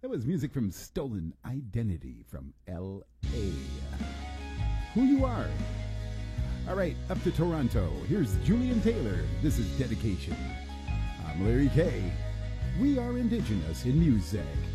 That was music from Stolen Identity from L.A. Who You Are. All right, up to Toronto. Here's Julian Taylor. This is Dedication. I'm Larry Kay. We are Indigenous in music.